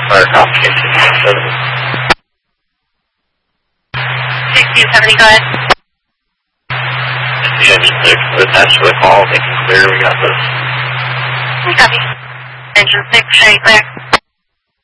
fire complication. 1670, go ahead. Engine 6, attached to the call, making clear we got this. Copy. Engine 6, showing clear.